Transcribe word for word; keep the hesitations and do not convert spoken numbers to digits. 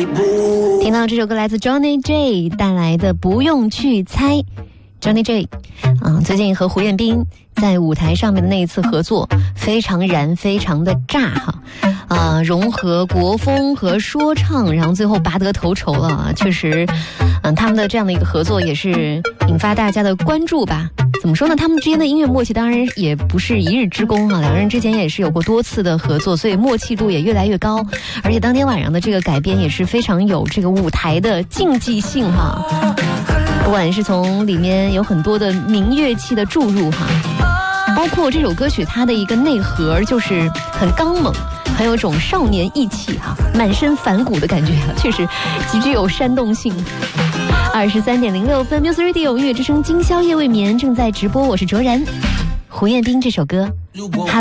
听到这首歌来自 Johnny J 带来的不用去猜。 Johnny J 啊、呃，最近和胡彦斌在舞台上面的那一次合作非常燃，非常的炸哈，啊、呃，融合国风和说唱，然后最后拔得头筹了，确实，嗯、呃，他们的这样的一个合作也是引发大家的关注吧。怎么说呢？他们之间的音乐默契当然也不是一日之功啊，两个人之前也是有过多次的合作，所以默契度也越来越高。而且当天晚上的这个改编也是非常有这个舞台的竞技性哈。不管是从里面有很多的民乐器的注入哈，包括这首歌曲它的一个内核就是很刚猛，很有种少年义气哈，满身反骨的感觉，确实极具有煽动性。二十三点零六分 ，Music Radio 音乐之声今宵夜未眠正在直播，我是卓然，胡彦斌这首歌。